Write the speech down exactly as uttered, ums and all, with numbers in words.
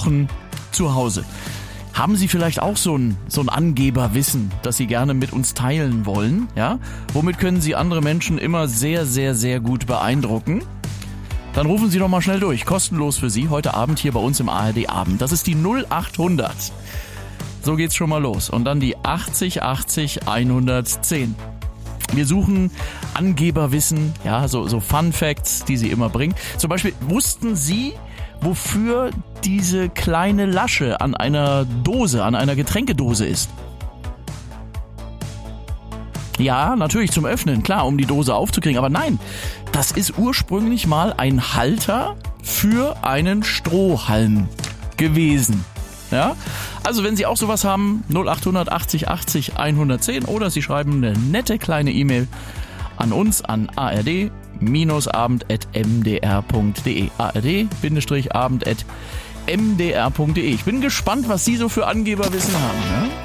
Wochen zu Hause. Haben Sie vielleicht auch so ein, so ein Angeberwissen, das Sie gerne mit uns teilen wollen? Ja? Womit können Sie andere Menschen immer sehr, sehr, sehr gut beeindrucken? Dann rufen Sie doch mal schnell durch. Kostenlos für Sie heute Abend hier bei uns im A R D Abend. Das ist die null acht hundert. So geht's schon mal los. Und dann die achtzig achtzig hundertzehn. Wir suchen Angeberwissen, ja, so, so Fun Facts, die Sie immer bringen. Zum Beispiel, wussten Sie, wofür diese kleine Lasche an einer Dose, an einer Getränkedose ist? Ja, natürlich zum Öffnen, klar, um die Dose aufzukriegen. Aber nein, das ist ursprünglich mal ein Halter für einen Strohhalm gewesen. Ja? Also wenn Sie auch sowas haben, null acht hundert achtzig achtzig hundertzehn oder Sie schreiben eine nette kleine E-Mail an uns an a r d abend at m d r punkt d e. a r d abend at m d r punkt d e. Ich bin gespannt, was Sie so für Angeberwissen haben. Ja?